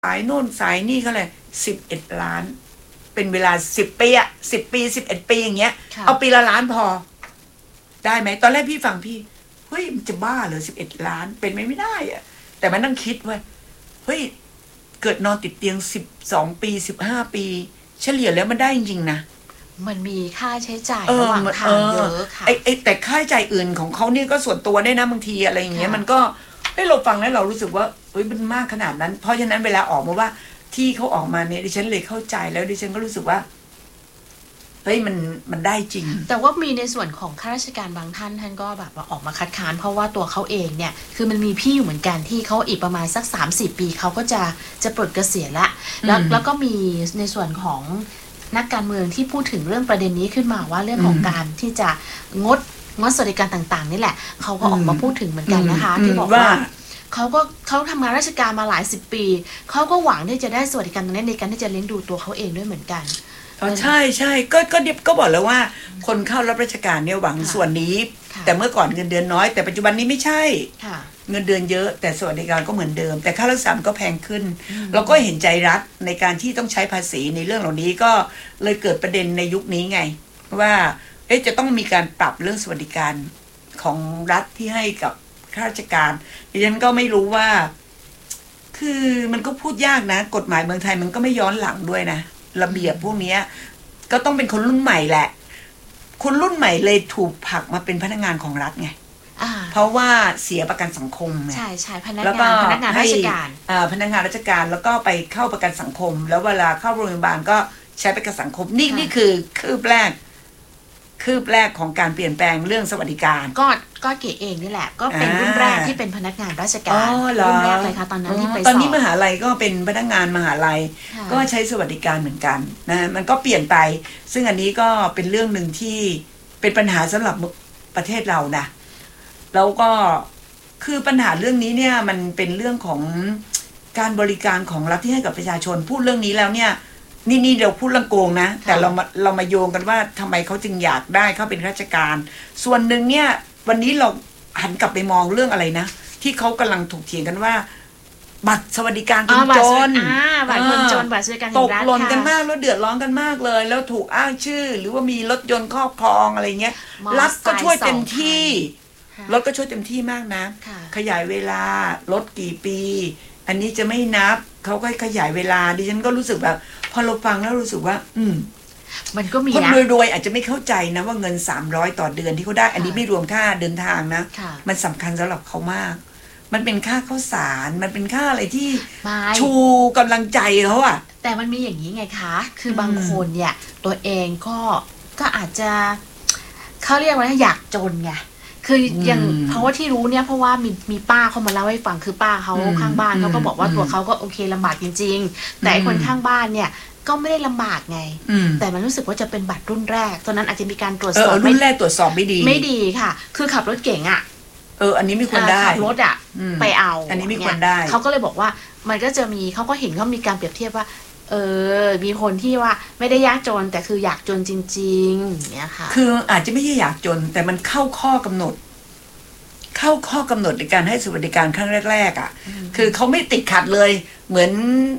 สายโน่นสายนี่ก็เลย11 ล้านเป็นเวลา10 ปีอะ10 ปี11 ปีอย่างเงี้ยเอาปีละล้านพอได้ไหมตอนแรกพี่ฟังพี่เฮ้ยมันจะบ้าเหรอ11 ล้านเป็นไม่ได้อะแต่มันต้องคิดว่าเฮ้ยเกิดนอนติดเตียง12 ปี15 ปีเฉลี่ยแล้วมันได้จริงๆนะมันมีค่าใช้จ่ายระหว่างทางเยอะค่ะแต่ค่าใช้จ่ายอื่นของเขานี่ก็ส่วนตัวได้นะบางทีอะไรอย่างเงี้ยมันก็เราฟังแล้วเรารู้สึกว่าเฮ้ยมันมากขนาดนั้นเพราะฉะนั้นเวลาออกมาว่าที่เขาออกมาเนี่ยดิฉันเลยเข้าใจแล้วดิฉันก็รู้สึกว่าเฮ้ยมันได้จริงแต่ว่ามีในส่วนของข้าราชการบางท่านก็แบบว่าออกมาคัดค้านเพราะว่าตัวเขาเองเนี่ยคือมันมีพี่อยู่เหมือนกันที่เขาอีกประมาณสัก 3-4 ปีเขาก็จะปลดเกษียณละแล้วก็มีในส่วนของนักการเมืองที่พูดถึงเรื่องประเด็นนี้ขึ้นมาว่าเรื่องของการที่จะงดสวัสดิการต่างๆนี่แหละเขาก็ออกมาพูดถึงเหมือนกันนะคะที่บอกว่าเขาทำงานราชการมาหลาย10 ปีเขาก็หวังที่จะได้สวัสดิการตรงนี้ในการที่จะเลี้ยงดูตัวเขาเองด้วยเหมือนกันใช่ใช่ก็บอกแล้วว่าคนเข้ารับราชการเนี่ยหวังส่วนนี้แต่เมื่อก่อนเงินเดือนน้อยแต่ปัจจุบันนี้ไม่ใช่เงินเดือนเยอะแต่สวัสดิการก็เหมือนเดิมแต่ค่ารักษาก็แพงขึ้นเราก็เห็นใจรัฐในการที่ต้องใช้ภาษีในเรื่องเหล่านี้ก็เลยเกิดประเด็นในยุคนี้ไงว่าจะต้องมีการปรับเรื่องสวัสดิการของรัฐที่ให้กับข้าราชการดิฉันก็ไม่รู้ว่าคือมันก็พูดยากนะกฎหมายเมืองไทยมันก็ไม่ย้อนหลังด้วยนะระเบียบพวกนี้ก็ต้องเป็นคนรุ่นใหม่แหละคนรุ่นใหม่เลยถูกผลักมาเป็นพนักงานของรัฐไงเพราะว่าเสียประกันสังคมใช่พนักงานราชการพนักงานราชการแล้วก็ไปเข้าประกันสังคมแล้วเวลาเข้าโรงพยาบาลก็ใช้ประกันสังคมนี่คือคืบแรกของการเปลี่ยนแปลงเรื่องสวัสดิการก็เก๋เองนี่แหละก็เป็นรุ่นแรกที่เป็นพนักงานราชการรุ่นแรกเลยค่ะตอนนั้นที่ไปสอบตอนนี้มหาลัยก็เป็นพนักงานมหาลัยก็ใช้สวัสดิการเหมือนกันนะมันก็เปลี่ยนไปซึ่งอันนี้ก็เป็นเรื่องหนึ่งที่เป็นปัญหาสำหรับประเทศเรานะแล้วก็คือปัญหาเรื่องนี้เนี่ยมันเป็นเรื่องของการบริการของรัฐที่ให้กับประชาชนพูดเรื่องนี้แล้วเนี่ยนี่เราพูดเรื่องโกงนะแต่เรามาโยงกันว่าทำไมเขาจึงอยากได้เข้าเป็นราชการส่วนหนึ่งเนี่ยวันนี้เราหันกลับไปมองเรื่องอะไรนะที่เขากำลังถกเถียงกันว่าบัตรสวัสดิการคนจนบัตรคนจนบัตรสวัสดิการตกหล่นกันมากแล้วเดือดร้อนกันมากเลยแล้วถูกอ้างชื่อหรือว่ามีรถยนต์ครอบครองอะไรเงี้ยรัฐก็ช่วยเต็มที่รถก็ช่วยเต็มที่มากนะขยายเวลารถกี่ปีอันนี้จะไม่นับเขาก็ขยายเวลาดิฉันก็รู้สึกแบบพอเราฟังแล้วรู้สึกว่ามันก็มีคนรวยๆอาจจะไม่เข้าใจนะว่าเงิน300ต่อเดือนที่เขาได้อันนี้ไม่รวมค่าเดินทางนะมันสำคัญสำหรับเขามากมันเป็นค่าข้าวสารมันเป็นค่าอะไรที่ชูกำลังใจเขาอะแต่มันมีอย่างนี้ไงคะคือบางคนเนี่ยตัวเองก็อาจจะเขาเรียกว่าอยากจนไงคืออย่างเพราะว่าที่รู้เนี่ยเพราะว่ามีป้าเขามาเล่าให้ฟังคือป้าเขาข้างบ้านเขาก็บอกว่าตัวเขาก็โอเคลำบากจริงๆแต่คนข้างบ้านเนี่ยก็ไม่ได้ลำบากไงแต่มันรู้สึกว่าจะเป็นบัตรรุ่นแรกตอนนั้นอาจจะมีการตรวจสอบรุ่นแรกตรวจสอบไม่ดีค่ะคือขับรถเก่งอ่ะอันนี้ไม่ควรได้ขับรถอ่ะไปเอาอันนี้ไม่ควรได้เขาก็เลยบอกว่ามันก็จะมีเขาก็เห็นเขามีการเปรียบเทียบว่ามีคนที่ว่าไม่ได้ยากจนแต่คืออยากจนจริงๆเนี่ยค่ะคืออาจจะไม่ใช่อยากจนแต่มันเข้าข้อกำหนดในการให้สวัสดิการครั้งแรกๆอ่ะคือเขาไม่ติดขัดเลยเหมือน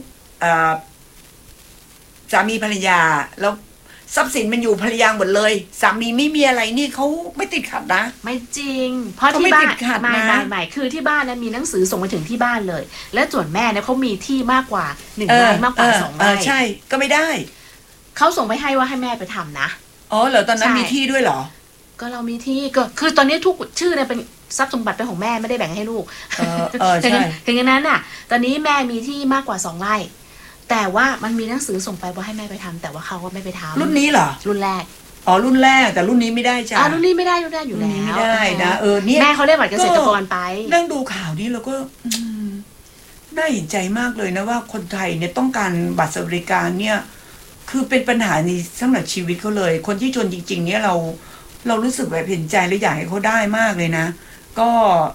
สามีภรรยาแล้วทรัพย์สินมันอยู่ภรรยาหมดเลยสามีไม่มีอะไรนี่เขาไม่ติดขัดนะไม่จริงเพราะที่บ้านไม่คือที่บ้านนั้นมีหนังสือส่งมาถึงที่บ้านเลยและส่วนแม่เนี่ยเขามีที่มากกว่า1 ไร่มากกว่า2 ไร่ใช่ก็ไม่ได้เขาส่งไปให้ว่าให้แม่ไปทำนะเหรอตอนนั้นมีที่ด้วยเหรอก็เรามีที่ก็คือตอนนี้ทุกชื่อเนี่ยเป็นทรัพย์สมบัติเป็นของแม่ไม่ได้แบ่งให้ลูกใช่ถึงนั้นน่ะตอนนี้แม่มีที่มากกว่า2 ไร่แต่ว่ามันมีหนังสือส่งไปว่าให้แม่ไปทำแต่ว่าเขาก็ไม่ไปทำรุ่นนี้เหรอรุ่นแรกรุ่นแรกแต่รุ่นนี้ไม่ได้จ้ะรุ่นนี้ไม่ได้อยู่แล้วไม่ได้นะเนี่ยแม่เขาได้บัตรเกษตรกรไปนั่งดูข่าวนี้เราก็น่าเห็นใจมากเลยนะว่าคนไทยเนี่ยต้องการบัตรสวัสดิการเนี่ยคือเป็นปัญหาในสำหรับชีวิตเขาเลยคนที่จนจริงๆเนี่ยเรารู้สึกแบบเห็นใจและอยากให้เขาได้มากเลยนะก็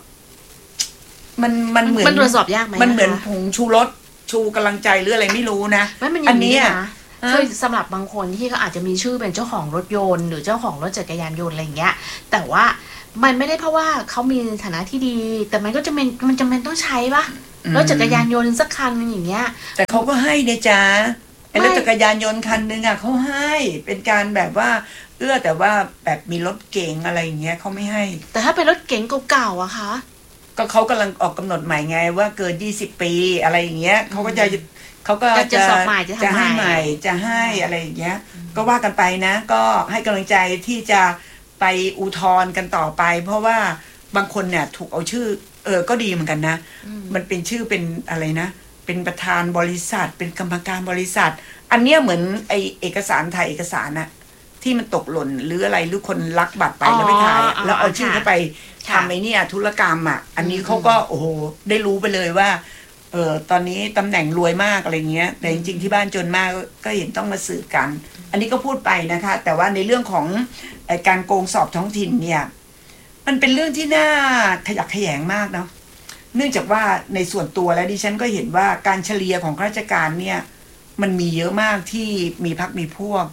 มันเหมือนมันตรวจสอบยากไหมมันเหมือนผงชูรสชูกำลังใจหรืออะไรไม่รู้นะอันนี้คือสำหรับบางคนที่เขาอาจจะมีชื่อเป็นเจ้าของรถยนต์หรือเจ้าของรถจักรยานยนต์อะไรอย่างเงี้ยแต่ว่ามันไม่ได้เพราะว่าเขามีฐานะที่ดีแต่มันก็จำเป็นต้องใช้ปะรถจักรยานยนต์สักคันนึงอย่างเงี้ยแต่เขาก็ให้เนี่ยจ้าไอ้รถจักรยานยนต์คันนึงอ่ะเขาให้เป็นการแบบว่าแต่ว่าแบบมีรถเก๋งอะไรอย่างเงี้ยเขาไม่ให้แต่ถ้าเป็นรถเก๋งเก่าๆอะคะก็เขากำลังออกกำหนดใหม่ไงว่าเกิน20 ปีอะไรอย่างเงี้ยเขาก็จะสอบใหม่จะให้ใหม่จะให้อะไรอย่างเงี้ยก็ว่ากันไปนะก็ให้กำลังใจที่จะไปอุทธรณ์กันต่อไปเพราะว่าบางคนเนี่ยถูกเอาชื่อก็ดีเหมือนกันนะมันเป็นชื่อเป็นอะไรนะเป็นประธานบริษัทเป็นกรรมการบริษัทอันเนี้ยเหมือนไอเอกสารถ่ายเอกสารนะที่มันตกหล่นหรืออะไรหรือคนลักบัตรไปแล้วไม่ถ่ายแล้วเอาชื่อเข้าไปทำไอ้นี่ธุรกรรมอ่ะอันนี้เขาก็โอ้โหได้รู้ไปเลยว่าตอนนี้ตำแหน่งรวยมากอะไรเงี้ยแต่จริงๆที่บ้านจนมากก็เห็นต้องมาสืบกันอันนี้ก็พูดไปนะคะแต่ว่าในเรื่องของการโกงสอบท้องถิ่นเนี่ยมันเป็นเรื่องที่น่าขยักขยงมากเนาะเนื่องจากว่าในส่วนตัวแล้วดิฉันก็เห็นว่าการเฉลี่ยของข้าราชการเนี่ยมันมีเยอะมากที่มีพรรคมีพวก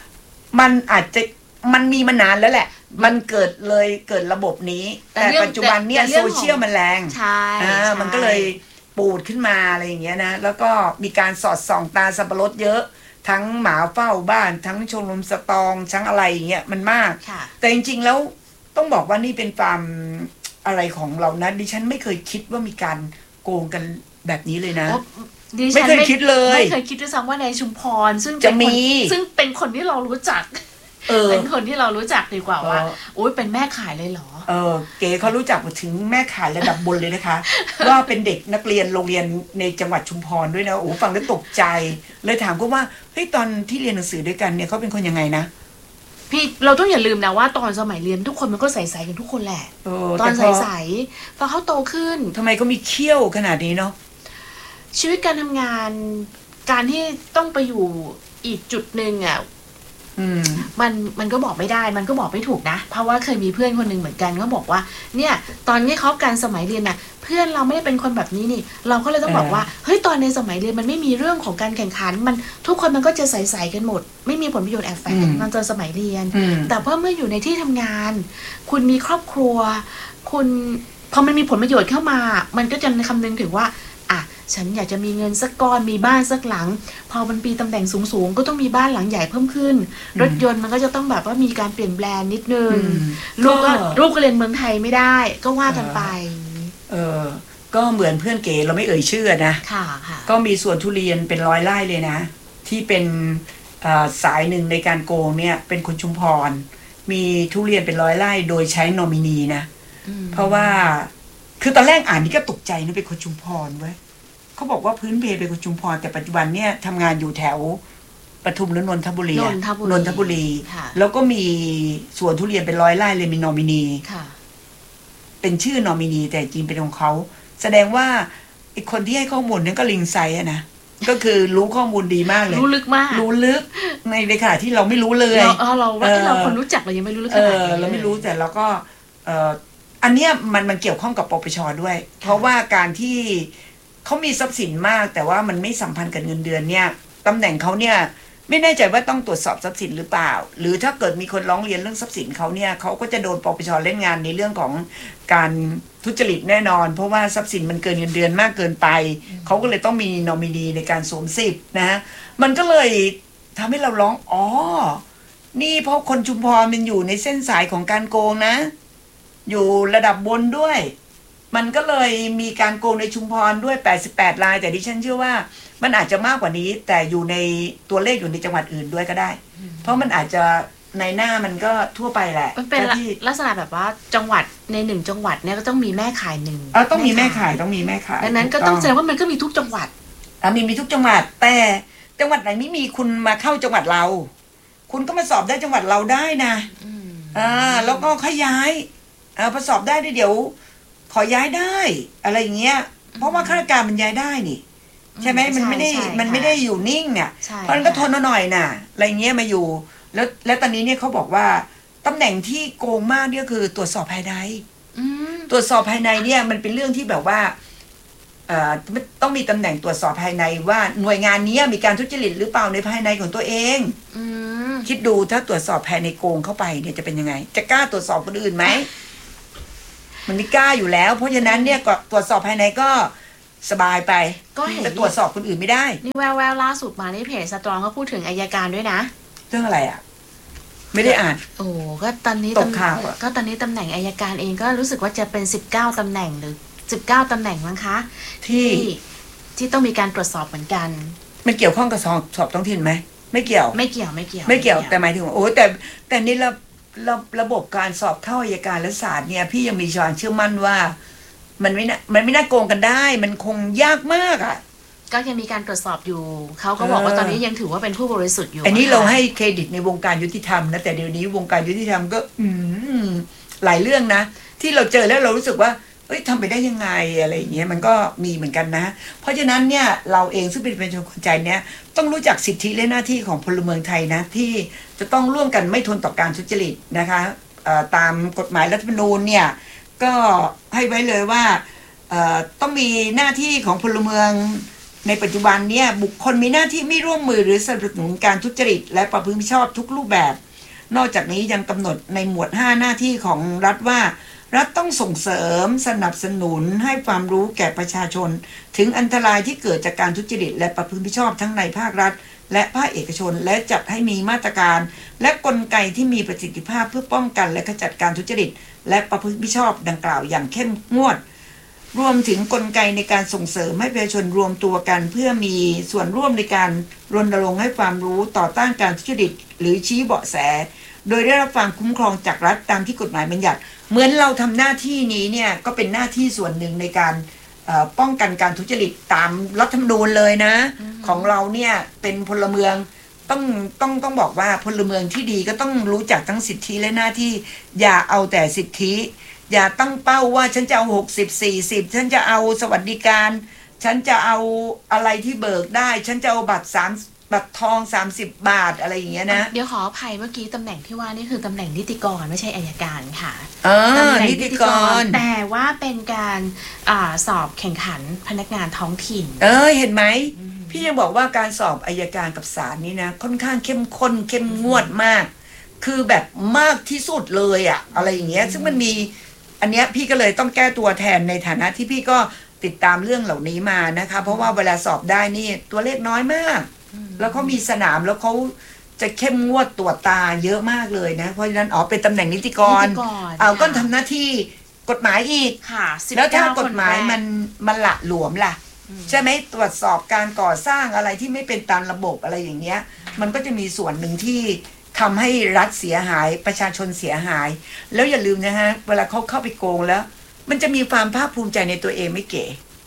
มันมีมานานแล้วแหละมันเกิดระบบนี้แต่ปัจจุบันเนี่ยโซเชียลมันแรงมันก็เลยปูดขึ้นมาอะไรอย่างเงี้ยนะแล้วก็มีการสอดส่องตาสับปะรดเยอะทั้งหมาเฝ้าบ้านทั้งชมรมสตองทั้งอะไรอย่างเงี้ยมันมากแต่จริงๆแล้วต้องบอกว่านี่เป็นความอะไรของเรานะดิฉันไม่เคยคิดว่ามีการโกงกันแบบนี้เลยนะไม่เคยคิดเลยไม่เคยคิดด้วยซ้ำว่าในชุมพรซึ่งเป็นคนที่เรารู้จักเป็นคนที่เรารู้จักดีกว่าว่าโอ๊ยเป็นแม่ขายเลยเหรอเก๋เขารู้จักถึงแม่ขายระดับบนเลยนะคะว่าเป็นเด็กนักเรียนโรงเรียนในจังหวัดชุมพรด้วยนะโอ้ฟังแล้วตกใจเลยถามก็ว่าเฮ้ยตอนที่เรียนหนังสือด้วยกันเนี่ยเขาเป็นคนยังไงนะพี่เราต้องอย่าลืมนะว่าตอนสมัยเรียนทุกคนมันก็ใสๆกันทุกคนแหละตอนใสๆพอเขาโตขึ้นทำไมเขามีเขี้ยวขนาดนี้เนาะชีวิตการทำงานการที่ต้องไปอยู่อีกจุดหนึ่งอ่ะมันก็บอกไม่ได้มันก็บอกไม่ถูกนะเพราะว่าเคยมีเพื่อนคนหนึ่งเหมือนกันเขาบอกว่าเนี่ยตอนนี้เขาการสมัยเรียนน่ะเพื่อนเราไม่ได้เป็นคนแบบนี้นี่เราก็เลยต้องบอกว่าเฮ้ยตอนในสมัยเรียนมันไม่มีเรื่องของการแข่งขันมันทุกคนมันก็จะใสๆกันหมดไม่มีผลประโยชน์แอบแฝงตอนสมัยเรียนแต่ว่าเมื่ออยู่ในที่ทำงานคุณมีครอบครัวคุณพอมันมีผลประโยชน์เข้ามามันก็จะคำนึงถึงว่าฉันอยากจะมีเงินสักก้อนมีบ้านสักหลังพอมันปีตำแหน่งสูงๆก็ต้องมีบ้านหลังใหญ่เพิ่มขึ้นรถยนต์มันก็จะต้องแบบว่ามีการเปลี่ยนแปลงนิดนึงลูกก็เรียนเมืองไทยไม่ได้ก็ว่ากันไปก็เหมือนเพื่อนเก๋เราไม่เอ่ยชื่อนะค่ะก็มีสวนทุเรียนเป็น100 ไร่เลยนะที่เป็นสายหนึ่งในการโกงเนี่ยเป็นคนชุมพรมีทุเรียนเป็น100 ไร่โดยใช้นอมินีนะเพราะว่าคือตอนแรกอ่านนี่ก็ตกใจนะเป็นคนชุมพรเว้ยเขาบอกว่าพื้นเพเป็นคนชุมพรแต่ปัจจุบันเนี่ยทำงานอยู่แถวปทุมและนนทบุรีแล้วก็มีสวนทุเรียนเป็น100 ไร่เลยมีนอมินีเป็นชื่อนอมินีแต่จริงเป็นของเขาแสดงว่าอีกคนที่ให้ข้อมูลนั้นก็ลิงไซอะนะก็คือรู้ข้อมูลดีมากเลยรู้ลึกมากรู้ลึกในขณะที่เราไม่รู้เลยเราว่าที่เราคนรู้จักเรายังไม่รู้ลึกขนาดนี้เราไม่รู้แต่เราก็อันเนี้ยมันเกี่ยวข้องกับปปช.ด้วยเพราะว่าการที่เขามีทรัพย์สินมากแต่ว่ามันไม่สัมพันธ์กับเงินเดือนเนี่ยตำแหน่งเขาเนี่ยไม่แน่ใจว่าต้องตรวจสอบทรัพย์สินหรือเปล่าหรือถ้าเกิดมีคนร้องเรียนเรื่องทรัพย์สินเขาเนี่ยเขาก็จะโดนปปช.เล่นงานในเรื่องของการทุจริตแน่นอนเพราะว่าทรัพย์สินมันเกินเงินเดือนมากเกินไปเขาก็เลยต้องมีนอมินีในการสวมสิทธิ์นะมันก็เลยทำให้เราร้องนี่เพราะคนชุมพรมันอยู่ในเส้นสายของการโกงนะอยู่ระดับบนด้วยมันก็เลยมีการโกงในชุมพรด้วย88 รายแต่ดิฉันเชื่อว่ามันอาจจะมากกว่านี้แต่อยู่ในตัวเลขอยู่ในจังหวัดอื่นด้วยก็ได้เพราะมันอาจจะในหน้ามันก็ทั่วไปแหละมันเป็นลักษณะแบบว่าจังหวัดใน1จังหวัดเนี่ยก็ต้องมีแม่ขายหนึ่งต้องมีแม่ขายต้องมีแม่ขายดังนั้นก็ต้องแสดงว่ามันก็มีทุกจังหวัดมีทุกจังหวัดแต่จังหวัดไหนไม่มีคุณมาเข้าจังหวัดเราคุณก็มาสอบได้จังหวัดเราได้นะแล้วก็ขยายพอสอบได้เดี๋ยวขอย้ายได้อะไรอย่างเงี้ยเพราะว่าข้าราชการมันย้ายได้นี่ใช่ไหมมันไม่ได้อยู่นิ่งเนี่ยเพราะนั้นก็ทนหน่อยน่ะอะไรเงี้ยมาอยู่แล้วตอนนี้เนี่ยเขาบอกว่าตำแหน่งที่โกงมากเนี่ยคือตรวจสอบภายในตรวจสอบภายในเนี่ยมันเป็นเรื่องที่แบบว่าต้องมีตำแหน่งตรวจสอบภายในว่าหน่วยงานนี้มีการทุจริตหรือเปล่าในภายในของตัวเองคิดดูถ้าตรวจสอบภายในโกงเข้าไปเนี่ยจะเป็นยังไงจะกล้าตรวจสอบคนอื่นไหมมันไม่กล้าอยู่แล้วเพราะฉะนั้นเนี่ยก็ตรวจสอบภายในก็สบายไปก็เห็นจะตรวจสอบคนอื่นไม่ได้นี่แววล่าสุดมาในเพจสตรองก็พูดถึงอัยการด้วยนะเรื่องอะไรอ่ะไม่ได้อ่านโอ้ก็ตอนนี้ตกข่าวก็ตอนนี้ตำแหน่งอัยการเองก็รู้สึกว่าจะเป็น19ตำแหน่งหรือ19ตำแหน่งมั้งคะที่ต้องมีการตรวจสอบเหมือนกันมันเกี่ยวข้องกับสอบท้องถิ่นไหมไม่เกี่ยวแต่หมายถึงโอ้แต่นี่ระบบการสอบเข้าอัยการและศาลเนี่ยพี่ยังมีความเชื่อมั่นว่ามันไม่น่าโกงกันได้มันคงยากมากอ่ะก็ยังมีการตรวจสอบอยู่เขาก็บอกว่าตอนนี้ยังถือว่าเป็นผู้บริสุทธิ์อยู่อันนี้เราให้เครดิตในวงการยุติธรรมนะแต่เดี๋ยวนี้วงการยุติธรรมก็หลายเรื่องนะที่เราเจอแล้วเรารู้สึกว่าทำไปได้ยังไงอะไรอย่างเงี้ยมันก็มีเหมือนกันนะเพราะฉะนั้นเนี่ยเราเองซึ่งเป็นประชาชนคนใจเนี่ยต้องรู้จักสิทธิและหน้าที่ของพลเมืองไทยนะที่จะต้องร่วมกันไม่ทนต่อการทุจริตนะคะตามกฎหมายรัฐธรรมนูญเนี่ยก็ให้ไว้เลยว่าต้องมีหน้าที่ของพลเมืองในปัจจุบันเนี่ยบุคคลมีหน้าที่ไม่ร่วมมือหรือสนับสนุนการทุจริตและประพฤติมิชอบทุกรูปแบบนอกจากนี้ยังกำหนดในหมวด5หน้าที่ของรัฐว่ารัฐต้องส่งเสริมสนับสนุนให้ความรู้แก่ประชาชนถึงอันตรายที่เกิดจากการทุจริตและประพฤติมิชอบทั้งในภาครัฐและภาคเอกชนและจัดให้มีมาตรการและกลไกที่มีประสิทธิภาพเพื่อป้องกันและขจัดการทุจริตและประพฤติมิชอบดังกล่าวอย่างเข้มงวดรวมถึงกลไกในการส่งเสริมให้ประชาชนรวมตัวกันเพื่อมีส่วนร่วมในการรณรงค์ให้ความรู้ต่อต้านการทุจริตหรือชี้เบาะแสโดยได้รับความคุ้มครองจากรัฐตามที่กฎหมายบัญญัติเหมือนเราทำหน้าที่นี้เนี่ยก็เป็นหน้าที่ส่วนหนึ่งในการป้องกันการทุจริตตามรัฐธรรมนูญเลยนะของเราเนี่ยเป็นพลเมืองต้องบอกว่าพลเมืองที่ดีก็ต้องรู้จักทั้งสิทธิและหน้าที่อย่าเอาแต่สิทธิอย่าตั้งเป้าว่าฉันจะเอา60-40ฉันจะเอาสวัสดิการฉันจะเอาอะไรที่เบิกได้ฉันจะเอาบัตรทอง30 บาทอะไรอย่างเงี้ยนะเดี๋ยวขออภัยเมื่อกี้ตำแหน่งที่ว่านี่คือตำแหน่งนิติกรไม่ใช่อัยการค่ะตำแหน่งนิติกรแต่ว่าเป็นการสอบแข่งขันพนักงานท้องถิ่นเห็นไหมพี่ยังบอกว่าการสอบอัยการกับศาลนี่นะค่อนข้างเข้มข้นเข้มงวดมากคือแบบมากที่สุดเลยอะอะไรอย่างเงี้ยซึ่งมันมีอันเนี้ยพี่ก็เลยต้องแก้ตัวแทนในฐานะที่พี่ก็ติดตามเรื่องเหล่านี้มานะคะเพราะว่าเวลาสอบได้นี่ตัวเลขน้อยมากแล้วเขามีสนามแล้วเขาจะเข้มงวดตรวจตาเยอะมากเลยนะเพราะฉะนั้นเป็นตำแหน่งนิติกรก็ทำหน้าที่กฎหมายอีกแล้วถ้ากฎหมายมันหละหลวมล่ะใช่ไหมตรวจสอบการก่อสร้างอะไรที่ไม่เป็นตามระบบอะไรอย่างเงี้ยมันก็จะมีส่วนหนึ่งที่ทำให้รัฐเสียหายประชาชนเสียหายแล้วอย่าลืมนะฮะเวลาเขาเข้าไปโกงแล้วมันจะมีความภาคภูมิใจในตัวเองไม่เก๋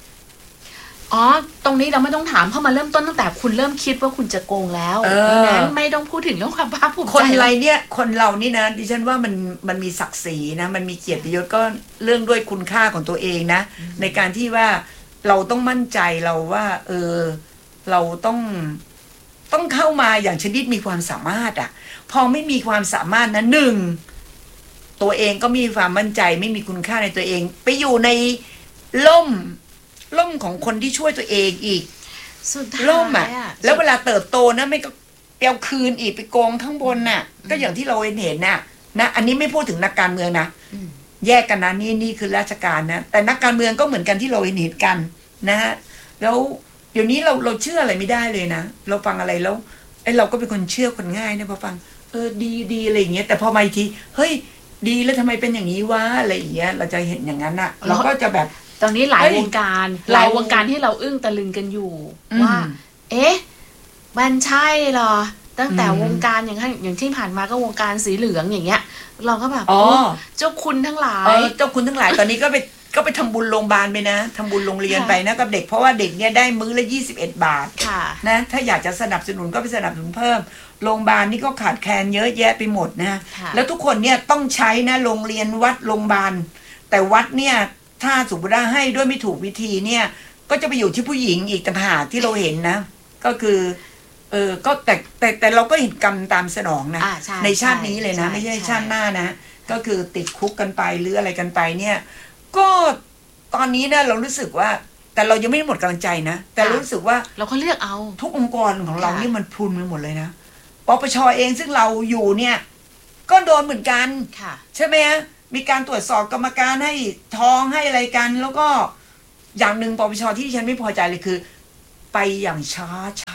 ตรงนี้เราไม่ต้องถามเพราะมันเริ่มต้นตั้งแต่คุณเริ่มคิดว่าคุณจะโกงแล้วนั้นไม่ต้องพูดถึงเรื่องความภาคภูมิใจคนไรเนี่ยคนเรานี่นะดิฉันว่ามันมีศักดิ์ศรีนะมันมีเกียรติยศก็เรื่องด้วยคุณค่าของตัวเองนะในการที่ว่าเราต้องมั่นใจเราว่าเราต้องเข้ามาอย่างชนิดมีความสามารถอ่ะพอไม่มีความสามารถนะหนึ่งตัวเองก็มีความมั่นใจไม่มีคุณค่าในตัวเองไปอยู่ในล่มของคนที่ช่วยตัวเองอีกล่มอ่ะแล้วเวลาเติบโตนะไม่ก็เปียวคืนอีกไปโกงข้างบนน่ะก็อย่างที่เราเห็นน่ะนะอันนี้ไม่พูดถึงนักการเมืองนะแยกกันนะนี่คือราชการนะแต่นักการเมืองก็เหมือนกันที่เราเห็นกันนะฮะแล้วเดี๋ยวนี้เราเชื่ออะไรไม่ได้เลยนะเราฟังอะไรแล้วเราก็เป็นคนเชื่อคนง่ายนะพอฟังดีอะไรอย่างเงี้ยแต่พอมาอีกทีเฮ้ยดีแล้วทำไมเป็นอย่างนี้วะอะไรอย่างเงี้ยเราจะเห็นอย่างนั้นน่ะเราก็จะแบบตอนนี้หลายวงการที่เราอึ้งตะลึงกันอยู่ว่ามันใช่เหรอตั้งแต่วงการอย่างที่ผ่านมาก็วงการสีเหลืองอย่างเงี้ยเราก็แบบเจ้าคุณทั้งหลายเจ้าคุณทั้งหลายตอนนี้ก็ไปทำบุญโรงพยาบาลไปนะทำบุญโรงเรียนไปนะกับเด็กเพราะว่าเด็กเนี่ยได้มื้อละ21 บาทนะถ้าอยากจะสนับสนุนก็ไปสนับสนุนเพิ่มโรงพยาบาลนี่ก็ขาดแคลนเยอะแยะไปหมดนะแล้วทุกคนเนี่ยต้องใช้นะโรงเรียนวัดโรงพยาบาลแต่วัดเนี่ยถ้าสมมติว่าให้ด้วยไม่ถูกวิธีเนี่ยก็จะไปอยู่ที่ผู้หญิงอีกต่างหากที่เราเห็นนะก็คือก็แต่เราก็เห็นกรรมตามสนองนะในชาตินี้เลยนะไม่ใช่ชาติหน้านะก็คือติดคุกกันไปหรืออะไรกันไปเนี่ยก็ตอนนี้นะเรารู้สึกว่าแต่เรายังไม่หมดกำลังใจนะแต่รู้สึกว่าเราก็เลือกเอาทุกองค์กรของเรานี่มันพรุนไปหมดเลยนะปปช.เองซึ่งเราอยู่เนี่ยก็โดนเหมือนกันใช่ไหมฮะมีการตรวจสอบกรรมการให้ทองให้อะไรกันแล้วก็อย่างหนึ่งปปชที่ฉันไม่พอใจเลยคือ ไปอย่างช้า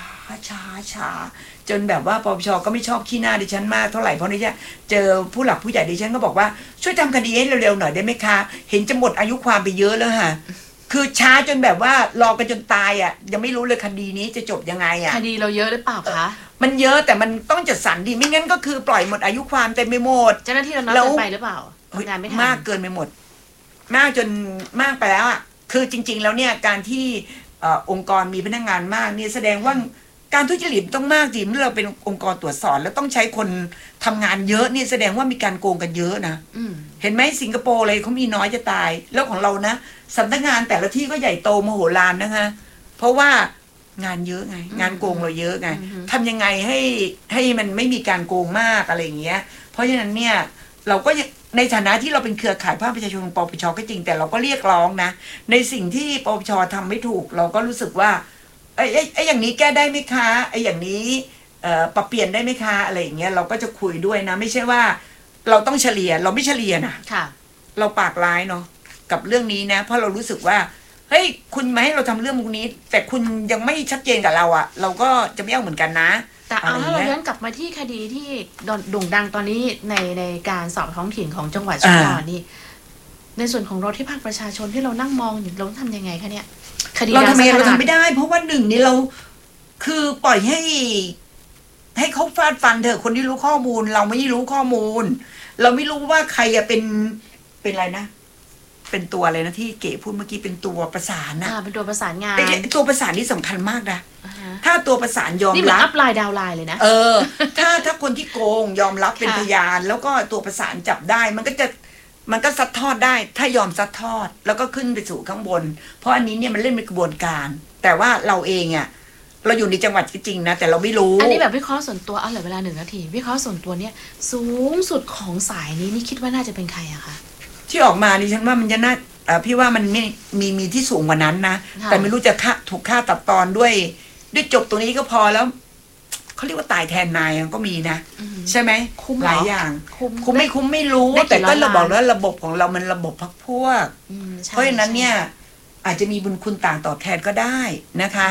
จนแบบว่าปปชก็ไม่ชอบขี้หน้าดิฉันมากเท่าไหร่เพราะนี่เจอผู้หลักผู้ใหญ่ดิฉันก็บอกว่าช่วยทำคดีให้เร็วๆหน่อยได้ไหมคะเห็นจะหมดอายุความไปเยอะแล้วค่ะคือช้าจนแบบว่ารอกันจนตายอ่ะยังไม่รู้เลยคดีนี้จะจบยังไงอ่ะคดีเราเยอะหรือเปล่าคะมันเยอะแต่มันต้องจัดสรรดีไม่งั้นก็คือปล่อยหมดอายุความเต็มไปหมดเจ้าหน้าที่เราน้อยเกินไปหรือเปล่าทำงานไม่ทันมากเกินไปหมดมากจนมากไปแล้วอ่ะคือจริงๆแล้วเนี่ยการที่องค์กรมีพนักงานมากเนี่ยแสดงว่าการทุจริตต้องมากจริงเมื่อเราเป็นองค์กรตรวจสอบแล้วต้องใช้คนทำงานเยอะนี่แสดงว่ามีการโกงกันเยอะนะเห็นไหมสิงคโปร์เลยเขามีน้อยจะตายแล้วของเรานะสำนักงานแต่ละที่ก็ใหญ่โตมโหฬารนะคะเพราะว่างานเยอะไงงานโกงเราเยอะไงทำยังไงให้มันไม่มีการโกงมากอะไรอย่างเงี้ยเพราะฉะนั้นเนี่ยเราก็ในฐานะที่เราเป็นเครือข่ายภาคประชาชนปปชก็จริงแต่เราก็เรียกร้องนะในสิ่งที่ปปชทำไม่ถูกเราก็รู้สึกว่าไอ้อย่างนี้แก้ได้ไหมคะไอ้อย่างนี้ปรับเปลี่ยนได้ไหมคะอะไรอย่างเงี้ยเราก็จะคุยด้วยนะไม่ใช่ว่าเราต้องเฉลี่ยเราไม่เฉลี่ยนะเราปากร้ายเนาะกับเรื่องนี้นะเพราะเรารู้สึกว่าเฮ้ยคุณมาให้เราทำเรื่องพวกนี้แต่คุณยังไม่ชัดเจนกับเราอะเราก็จะไม่เอาเหมือนกันนะแต่เอาถ้าเราย้อนกลับมาที่คดีที่โด่งดังตอนนี้ในการสอบท้องถิ่นของจังหวัดชุมพรนี่ในส่วนของเราที่ภาคประชาชนที่เรานั่งมองอยู่เราทำยังไงคะเนี่ยคดีเราทำไมเราทำไม่ได้เพราะว่าหนึ่งนี่เราคือปล่อยให้เขาฟาดฟันเถอะคนที่รู้ข้อมูลเราไม่รู้ข้อมูลเราไม่รู้ว่าใครจะเป็นอะไรนะเป็นตัวอะไรนะที่เก๋พูดเมื่อกี้เป็นตัวประสานนะเป็นตัวประสานงานตัวประสานนี่สำคัญมากนะถ้าตัวประสานยอมรับนี่เหมือนอัพไลน์ดาวไลน์เลยนะถ้าคนที่โกงยอมรับเป็นพยานแล้วก็ตัวประสานจับได้มันก็ซัดทอดได้ถ้ายอมซัดทอดแล้วก็ขึ้นไปสู่ข้างบนเพราะอันนี้เนี่ยมันเล่นเป็นกระบวนการแต่ว่าเราเองอ่ะเราอยู่ในจังหวัดจริงๆนะแต่เราไม่รู้อันนี้แบบวิเคราะห์ส่วนตัวเหลือเวลา1 นาทีวิเคราะห์ส่วนตัวเนี่ยสูงสุดของสายนี้นี่คิดว่าน่าจะเป็นใครอะคะที่ออกมาดิฉันว่ามันจะน่าพี่ว่ามันไม่มีที่สูงกว่านั้นนะแต่ไม่รู้จะถูกฆ่าตัดตอนด้วยจบตรงนี้ก็พอแล้วเขาเรียกว่าตายแทนนายก็มีนะใช่ไหมหลายอย่างคุ้มไม่รู้แต่ก็เราบอกแล้วระบบของเรามันระบบพรรคพวกเพราะฉะนั้นเนี่ยอาจจะมีบุญคุณต่างตอบแทนก็ได้นะคะ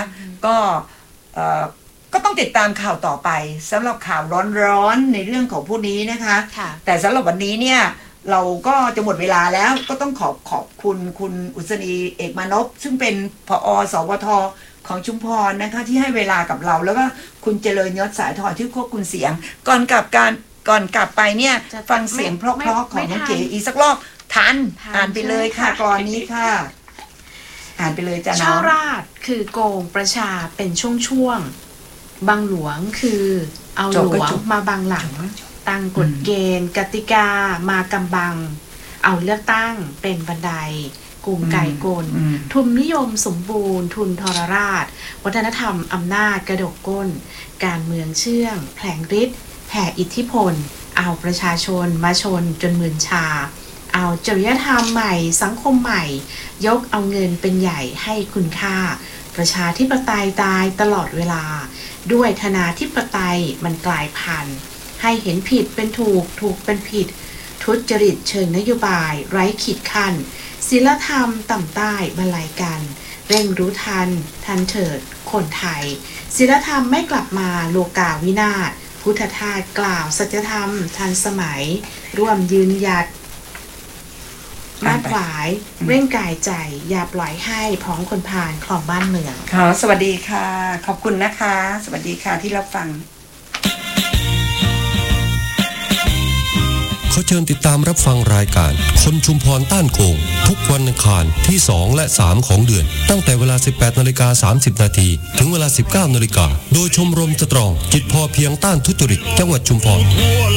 ก็ต้องติดตามข่าวต่อไปสำหรับข่าวร้อนๆในเรื่องของพวกนี้นะคะแต่สำหรับวันนี้เนี่ยเราก็จะหมดเวลาแล้วก็ต้องขอบคุณคุณอุศนีเอกมานพซึ่งเป็นผอ.สวท.ของชุมพรนะคะที่ให้เวลากับเราแล้วก็คุณเจริญยศสายทอที่ควบคุมเสียงก่อนกลับไปเนี่ยฟังเสียงเพราะๆของน้องเก๋อีกสักรอบทันอ่านไปเลยค่ะกลอนนี้ค่ะอ่านไปเลยจ้าน้องช่อราษฎร์คือโกงประชาเป็นช่วงบังหลวงคือเอาหลวงมาบังหลังตั้งกฎเกณฑ์กติกามากำบังเอาเลือกตั้งเป็นบันไดกลุ่มไก่กลทุนนิยมสมบูรณ์ทุนทรราชวัฒนธรรมอำนาจกระดกก้นการเมืองเชื่องแผลงฤทธิ์แผ่อิทธิพลเอาประชาชนมาชนจนมึนชาเอาจริยธรรมใหม่สังคมใหม่ยกเอาเงินเป็นใหญ่ให้คุณค่าประชาธิปไตยตายตลอดเวลาด้วยธนาธิปไตยมันกลายพันธุ์ให้เห็นผิดเป็นถูกเป็นผิดทุจริตเชิงนโยบายไร้ขีดขั้นศีลธรรมต่ำใต้บรรลัยกันเร่งรู้ทันเถิดคนไทยศีลธรรมไม่กลับมาโลกาวินาศพุทธทาสกล่าวสัจธรรมทันสมัยร่วมยืนหยัดมาขวายเร่งกายใจอย่าปล่อยให้พ้องคนพาลครองบ้านเมืองสวัสดีค่ะขอบคุณนะคะสวัสดีค่ะที่รับฟังขอเชิญติดตามรับฟังรายการคนชุมพรต้านโกงทุกวันอังคารที่2และ3ของเดือนตั้งแต่เวลา 18:30 นาทีถึงเวลา 19:00 นโดยชมรมสตรองจิตพอเพียงต้านทุจริตจังหวัดชุมพร